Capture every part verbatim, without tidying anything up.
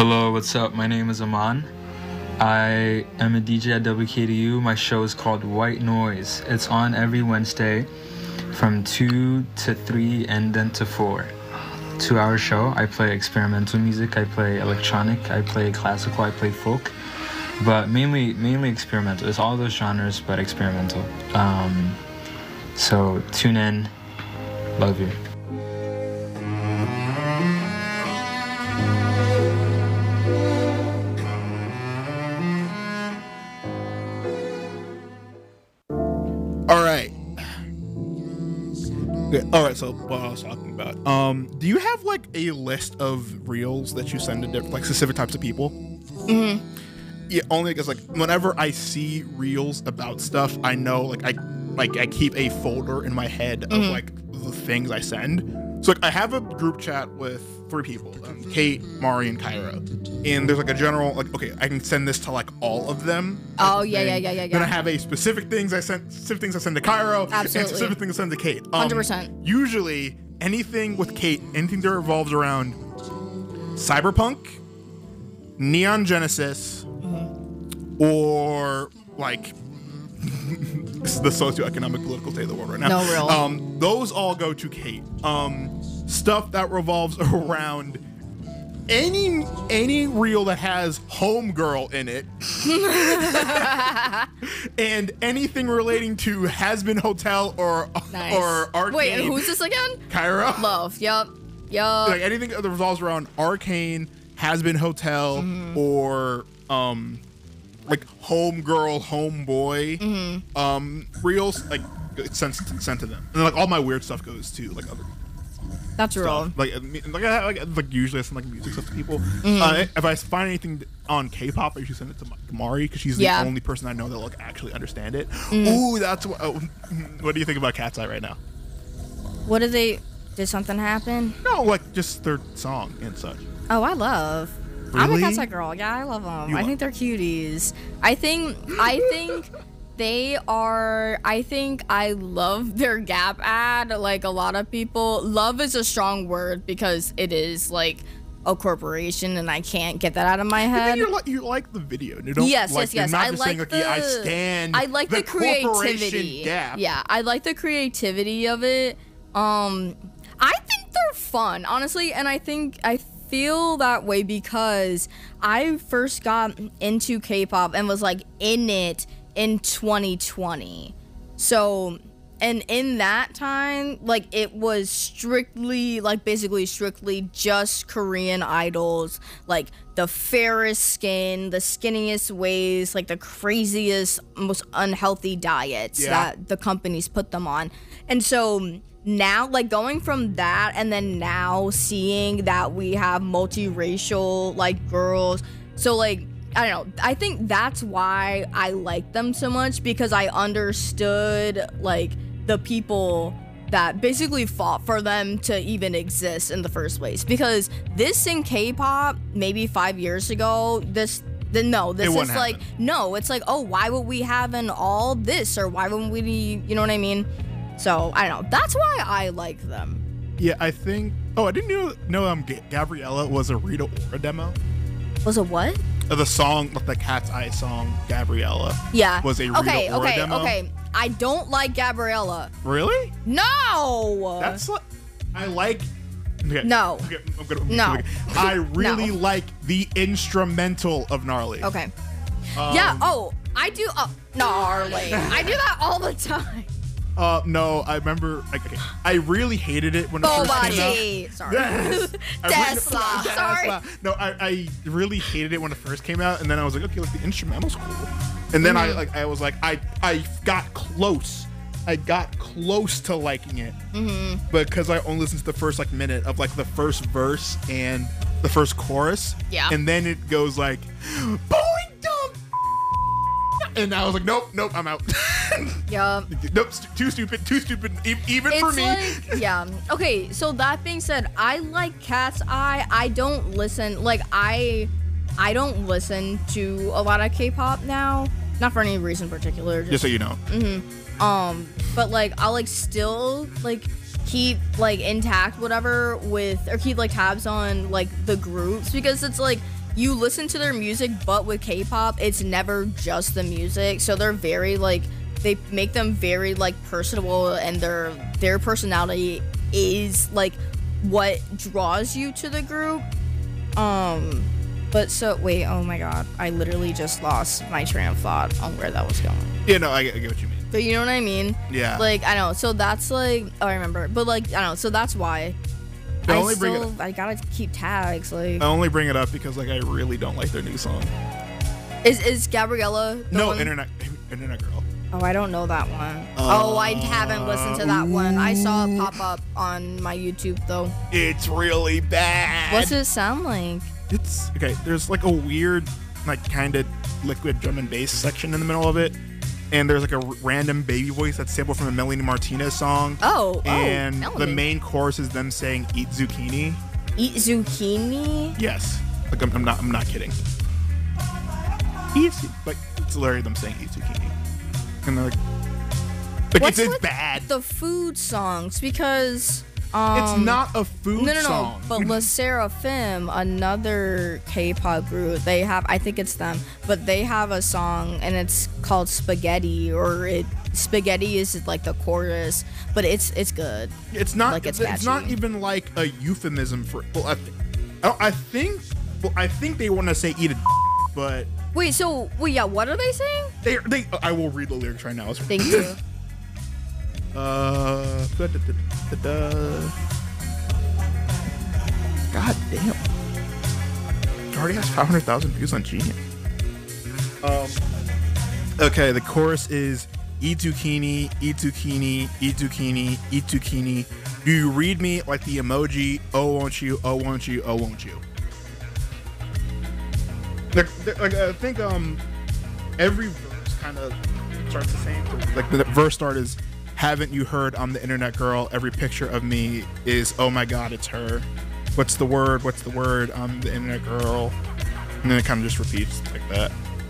Hello, what's up? My name is Aman. I am a D J at W K D U. My show is called White Noise. It's on every Wednesday from two to three and then to four. Two hour show. I play experimental music, I play electronic, I play classical, I play folk. But mainly mainly experimental. It's all those genres, but experimental. Um, so tune in. Love you. All right. Okay. All right. So what I was talking about. Um, do you have like a list of reels that you send to different, like specific types of people? Mm-hmm. Yeah. Only because like whenever I see reels about stuff, I know like I like I keep a folder in my head mm-hmm. of like the things I send. So like I have a group chat with three people, um, Kate, Mari, and Kyra. And there's like a general, like, okay, I can send this to like all of them. Oh, yeah, yeah, yeah, yeah, yeah. Then I have a specific things I send, specific things I send to Kyra, Absolutely. and specific things I send to Kate. Um, one hundred percent. Usually, anything with Kate, anything that revolves around cyberpunk, Neon Genesis, mm-hmm. or like this is the socioeconomic political state of the world right now. No real. Um, those all go to Kate. Um, stuff that revolves around any any reel that has homegirl in it and anything relating to Has Been Hotel or nice. or Arcane. Wait, and who's this again? Kyra. Love. Yup. Yup. Like anything that revolves around Arcane, Has Been Hotel, mm-hmm. or um like homegirl, homeboy, mm-hmm. um reels, like sent sent to them. And then, like all my weird stuff goes to like other That's real. Like, like, I, like, like usually I send like music stuff to people. Mm-hmm. Uh, if I find anything on K-pop, I usually send it to Mari because she's the yeah. only person I know that will like actually understand it. Mm. Ooh, that's what. Oh, what do you think about Cat's Eye right now? What did they? Did something happen? No, like just their song and such. Oh, I love. Really? I'm a Cat's Eye girl. Yeah, I love them. You I are. think they're cuties. I think. I think. They are, I think I love their Gap ad. Like a lot of people, love is a strong word because it is like a corporation and I can't get that out of my head. You like, you like the video. You don't, yes, like, yes, yes. You're not I just like saying, like, the, yeah, I stand I like the, the creativity. Gap. Yeah, I like the creativity of it. Um, I think they're fun, honestly, and I think I feel that way because I first got into K-pop and was like in it in twenty twenty. So, and in that time, like it was strictly, like basically strictly just Korean idols, like the fairest skin, the skinniest waist, like the craziest, most unhealthy diets yeah. that the companies put them on. And so now, like going from that and then now seeing that we have multiracial like girls, so like I don't know. I think that's why I like them so much because I understood like the people that basically fought for them to even exist in the first place. Because this in K-pop, maybe five years ago, this the, no, this It is wouldn't like happen. no. It's like oh, why would we have an all this or why wouldn't we? You know what I mean? So I don't know. That's why I like them. Yeah, I think. Oh, I didn't know. know um, G- Gabriella was a Rita Ora demo. Was it what? Uh, the song, the Cat's Eye song, Gabriella. Yeah. Was a Rita okay, Ora okay, demo. okay. I don't like Gabriella. Really? No. That's like I like. Okay, No. Okay, I'm gonna, I'm No. gonna- I really No. like the instrumental of Gnarly. Okay. Um, yeah. Oh, I do. Oh, gnarly. I do that all the time. Uh, no, I remember. Like, okay, I really hated it when it first came out. Bobachi. Sorry. Yes. I really- Tesla. Sorry. Tesla. No, I, I really hated it when it first came out, and then I was like, okay, like the instrumental's cool. And then I Mm-hmm. like I was like, I I got close. I got close to liking it, mm-hmm. because I only listened to the first like minute of like the first verse and the first chorus. Yeah. And then it goes like, boing dump. And I was like, nope, nope, I'm out. Yeah. Nope, st- too stupid, too stupid, e- even It's for me. like, yeah. Okay, so that being said, I like Cat's Eye. I don't listen, like, I I don't listen to a lot of K-pop now. Not for any reason particular. Just, Just so you know. Mm-hmm. Um, but, like, I'll, like, still, like, keep, like, intact whatever with, or keep, like, tabs on, like, the groups. Because it's, like, you listen to their music, but with K-pop, it's never just the music. So they're very like they make them very like personable, and their their personality is like what draws you to the group. Um, but so wait, oh my god, I literally just lost my train of thought on where that was going. Yeah, no, I, I get what you mean. But you know what I mean? Yeah. Like I know, so that's like oh, I remember, but like I don't know, so that's why. I I only still, bring it. I gotta keep tags. Like, I only bring it up because like I really don't like their new song. is is Gabriella? the No, one? internet, internet girl. Oh, I don't know that one. oh, I haven't listened to that one. I saw it pop up on my YouTube though. It's really bad. What's it sound like? It's okay. There's like a weird, like kind of liquid drum and bass section in the middle of it, and there's like a r- random baby voice that's sampled from a Melanie Martinez song. Oh, oh, and Melanie. the main chorus is them saying "Eat zucchini." Eat zucchini? Yes, like I'm, I'm not. I'm not kidding. Eat, zu- like it's literally them saying "Eat zucchini," and they're like, like What's it's, it's with bad. the food songs? Because um, it's not a food No, no, no. song. But La Seraphim, another K-pop group, they have, I think it's them, but they have a song and it's called Spaghetti, or it Spaghetti is like the chorus, but it's it's good. It's not. Like, it's it's, it's not catchy. even like a euphemism for. Well, I, th- I, I think. Well, I think they want to say "eat a," but Wait, so wait, yeah, what are they saying? they they. I will read the lyrics right now. It's- Thank you. Uh. Da, da, da, da, da. God damn. It already has five hundred thousand views on Genius. Um. Okay, the chorus is eat zucchini, eat zucchini, eat zucchini, eat zucchini. Do you read me like the emoji? Oh, won't you? Oh, won't you? Oh, won't you? Like, like I think um every verse kind of starts the same. Like the verse start is, haven't you heard I'm the internet girl? Every picture of me is, oh my god, it's her. What's the word? What's the word? I'm the internet girl. And then it kind of just repeats like that.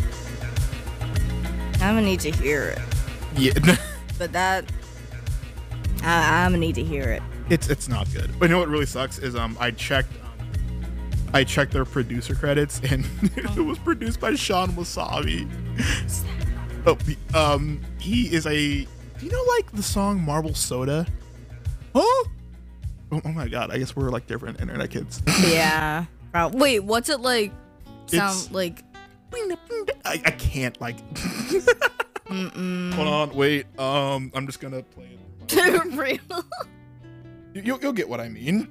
I'm gonna need to hear it. Yeah. But that, I, I'm gonna need to hear it. It's it's not good. But you know what really sucks is um I checked um, I checked their producer credits and it was produced by Sean Wasabi. Oh, um he is a do you know like the song Marble Soda? Huh? Oh, oh my god, I guess we're like different internet kids. Yeah. Prob- Wait, what's it like? Sound It's- like? I, I can't like Mm-mm. hold on, wait. Um I'm just gonna play it. Real? You- You'll, you'll get what I mean.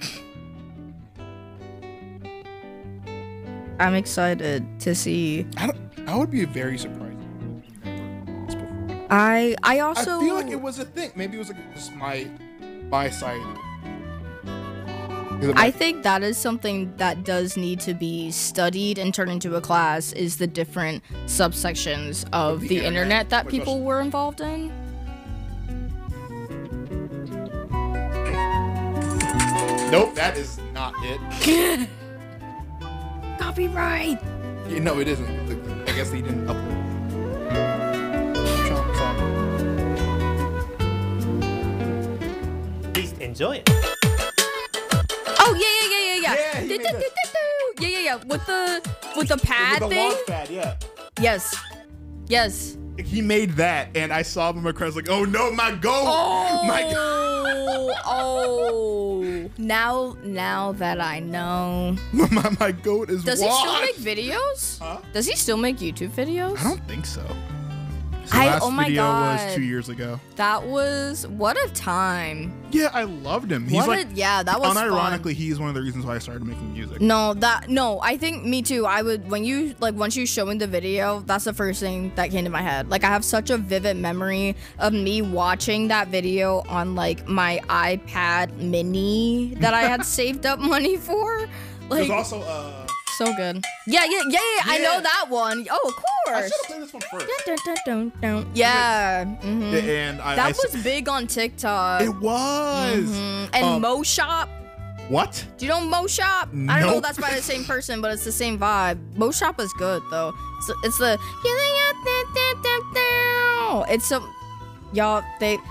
I'm excited to see. I don't I would be very surprised. I I also I feel like it was a thing. Maybe it was like just my my side. I think that is something that does need to be studied and turned into a class, is the different subsections of the the, internet, internet, that like people us. were involved in. Nope, that is not it. Copyright. Yeah, no, it isn't. I guess they didn't upload. Chomp, chomp. Please enjoy it. Oh yeah yeah yeah yeah yeah. Yeah, he made that. Do-do-do-do-do. Yeah yeah yeah. With the with the pad With the thing. launch pad, yeah. Yes. Yes. He made that, and I saw him in my crowd like, oh no, my goat! Oh. My goat! Oh. Now now that I know. my, my goat is Does he still washed. make videos? Huh? Does he still make YouTube videos? I don't think so. His I- last oh my video was God. two years ago. That was what a time. Yeah, I loved him. He's What like, a, yeah, that was unironically, fun. he's one of the reasons why I started making music. No, that no, I think me too. I would when you like once you show me the video, that's the first thing that came to my head. Like I have such a vivid memory of me watching that video on like my iPad mini that I had saved up money for. Like There's also uh, so good. Yeah, yeah, yeah, yeah, I know Yeah. that one. Oh, of I course. should have played this one first. Dun, dun, dun, dun, dun. Yeah. mhm. And I, That I s- was big on TikTok. It was. Mhm. And Um, Mo Shop. What? Do you know Mo Shop? I don't know Nope. if that's by the same person, but it's the same vibe. Mo Shop is good though. It's, it's the it's some y'all they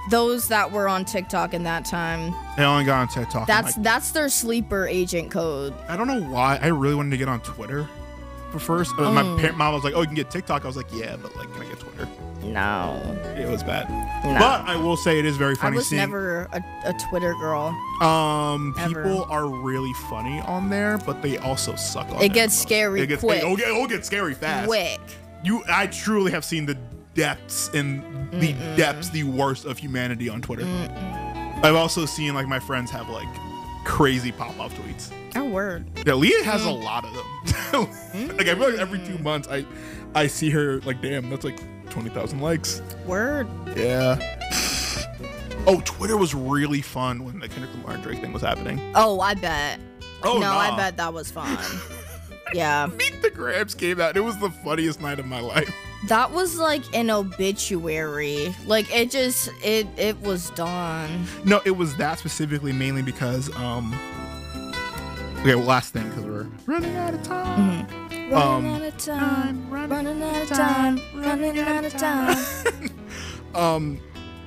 those that were on TikTok in that time. I only got on TikTok. That's like, that's their sleeper agent code. I don't know why. I really wanted to get on Twitter for first. Uh, Mm. My parent mom was like, "Oh, you can get TikTok." I was like, "Yeah, but like, can I get Twitter?" No. It was bad. No. But I will say it is very I funny was seeing. never a, a Twitter girl. Um, Ever. people are really funny on there, but they also suck on It there gets the most. scary It gets quick. It, it'll get scary fast. Quick. You, I truly have seen the depths in the Mm-mm. depths, the worst of humanity on Twitter. Mm-mm. I've also seen like my friends have like crazy pop-off tweets. Oh, word. Yeah, Leah has Mm. a lot of them. Like I feel like every two months I, I see her like, damn, that's like twenty thousand likes. Word. Yeah. Oh, Twitter was really fun when the Kendrick Lamar and Drake thing was happening. Oh, I bet. Oh, no, nah. I bet that was fun. Yeah. Meet the Grabs came out. It was the funniest night of my life. That was like an obituary. Like it just it it was done. No, it was that specifically mainly because um. Okay, well, last thing because we're running out of time. Mm-hmm. Um, Running out of time. I'm running Running out of time. Running out of time. Um.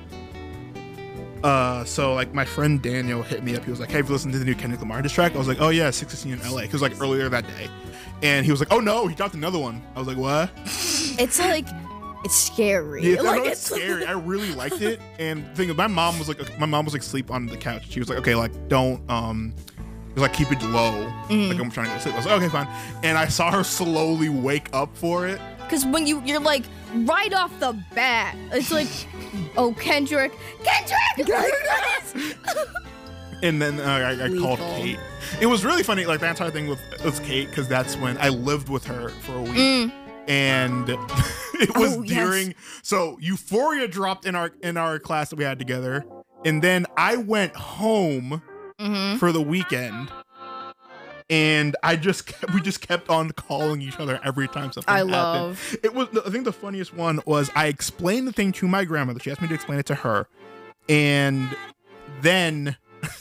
Uh, so like my friend Daniel hit me up. He was like, "Hey, have you listened to the new Kendrick Lamar diss track?" I was like, "Oh yeah, six sixteen in L A." It was like earlier that day, and he was like, "Oh no, he dropped another one." I was like, "What?" It's like it's scary. Yeah, like no, it's scary. I really liked it. And the thing is, my mom was like, my mom was like asleep on the couch. She was like, "Okay, like don't um." It was like, keep it low. Mm. Like I'm trying to go to sleep. I was like, okay, fine. And I saw her slowly wake up for it. Because when you you're like right off the bat, it's like, oh Kendrick, Kendrick. And then uh, I, I called Lethal. Kate. It was really funny. Like the entire thing with was Kate because that's when I lived with her for a week. Mm. And it was Oh, yes. during so Euphoria dropped in our in our class that we had together. And then I went home Mm-hmm. for the weekend. And I just kept, we just kept on calling each other every time something I happened. love. It was I think the funniest one was I explained the thing to my grandmother. She asked me to explain it to her. And then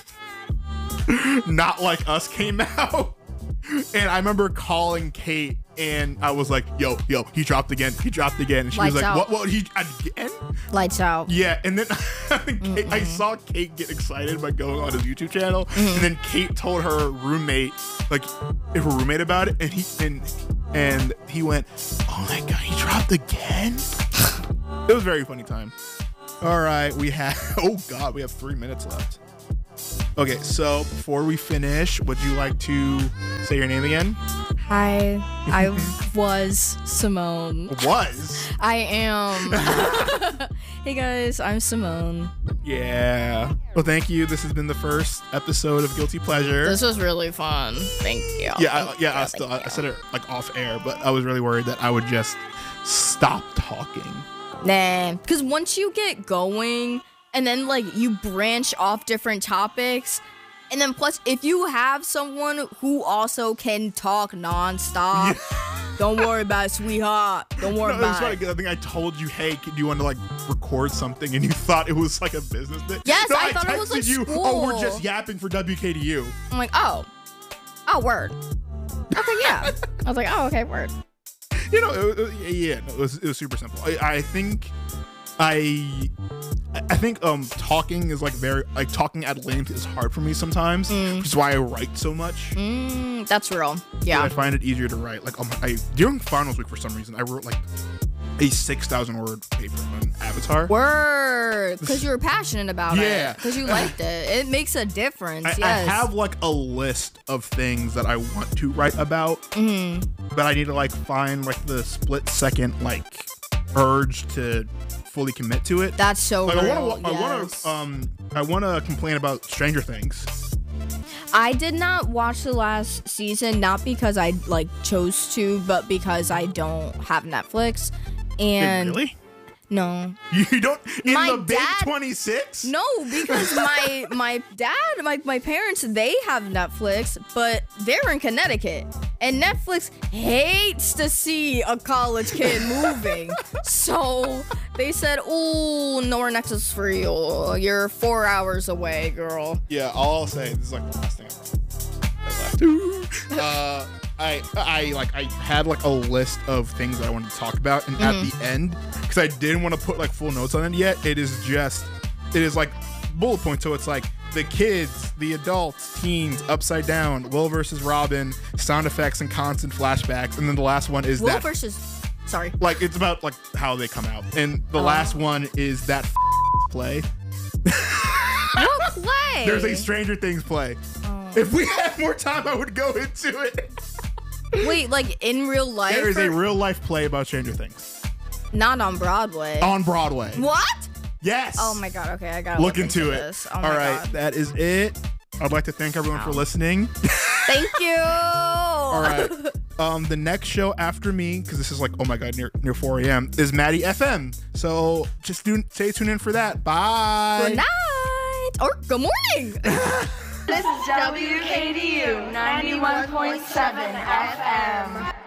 Not Like Us came out. And I remember calling Kate and I was like, yo, yo, he dropped again. He dropped again. And she Lights was like, out. what, what, he again? Lights out. Yeah. And then Kate, I saw Kate get excited by going on his YouTube channel. And then Kate told her roommate, like, her roommate about it. And he, and, and he went, oh my God, he dropped again? It was a very funny time. All right. We have, oh God, we have three minutes left. Okay, so before we finish, would you like to say your name again? Hi, I was Simone. Was. I am. Hey guys, I'm Simone. Yeah. Well, thank you. This has been the first episode of Guilty Pleasure. This was really fun. Thank you. yeah, I, Thank yeah. I you, still, thank I said it like off air, but I was really worried that I would just stop talking. you. Nah, because once you get going, and then like you branch off different topics, and then plus if you have someone who also can talk nonstop, don't worry about it, sweetheart. Don't worry No, it was about funny it. 'cause I think I told you, hey, do you want to like record something? And you thought it was like a business thing. Yes, no, I thought it was texted like you, oh, we're school. just yapping for W K D U. I'm like, oh, oh, word. Okay, yeah. I was like, oh, okay, word. You know, it, it, yeah, no, it was it was super simple. I, I think I I think um talking is like very like talking at length is hard for me sometimes, Mm. which is why I write so much. Mm, that's real. I Yeah. find it easier to write. Like um, I during finals week for some reason I wrote like a six thousand word paper on Avatar. Word. Because you were passionate about Yeah. it. Because you liked it. It makes a difference. I, yes. I have like a list of things that I want to write about, Mhm. but I need to like find like the split second like urge to fully commit to it. That's so Like I real. want to, I want yes. to, um, I want to complain about Stranger Things. I did not watch the last season, not because I like chose to, but because I don't have Netflix. And Really? no, You don't in My the Big dad- twenty-six? no, because my my dad, my my parents, they have Netflix, but they're in Connecticut, and Netflix hates to see a college kid moving. So they said, "Oh, no, our Nexus is free. Oh, you're four hours away, girl." Yeah, all I'll say, this is like the last thing I left. uh, I, I like, I had like a list of things that I wanted to talk about, and Mhm. at the end, because I didn't want to put like full notes on it yet, it is just it is like bullet points. So it's like the kids, the adults, teens, upside down, Will versus Robin, sound effects and constant flashbacks, and then the last one is Will that versus. Sorry. like it's about like how they come out, and the Oh. last one is that play. What play? There's a Stranger Things play. Oh. If we had more time, I would go into it. Wait, like in real life? There is a or- real life play about Stranger Things Not on Broadway. on Broadway. What? Yes. Oh my god. Okay, I gotta Look look into it. This. Oh All my right, God. that is it. I'd like to thank everyone for Wow. listening. Thank you. All right. Um, the next show after me, because this is like, oh my god, near near four a.m. is Maddie F M. So just do, stay tuned in for that. Bye. Good night or good morning. This is W K D U ninety-one point seven F M.